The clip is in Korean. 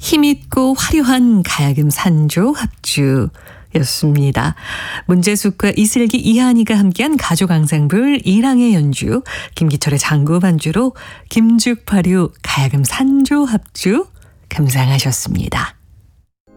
힘있고 화려한 가야금 산조 합주였습니다. 문재숙과 이슬기, 이한이가 함께한 가족 앙상블 이랑의 연주, 김기철의 장구 반주로 김죽파류 가야금 산조 합주 감상하셨습니다.